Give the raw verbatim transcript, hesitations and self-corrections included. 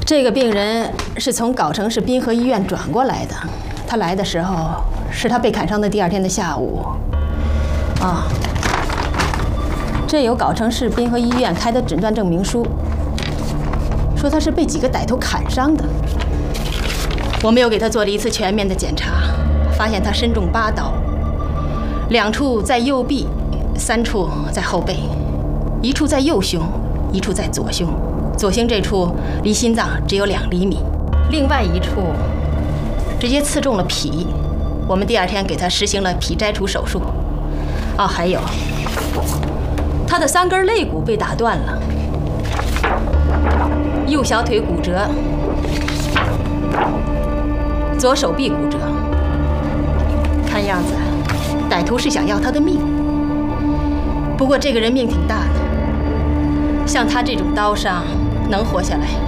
这个病人是从藁城市滨河医院转过来的，他来的时候是他被砍伤的第二天的下午。啊，这有藁城市滨河医院开的诊断证明书，说他是被几个歹徒砍伤的。我们又给他做了一次全面的检查，发现他身中八刀，两处在右臂，三处在后背，一处在右胸，一处在左胸。左胸这处离心脏只有两厘米，另外一处直接刺中了脾。我们第二天给他实行了脾摘除手术。哦，还有，他的三根肋骨被打断了，右小腿骨折，左手臂骨折。看样子，歹徒是想要他的命。不过这个人命挺大的，像他这种刀伤，能活下来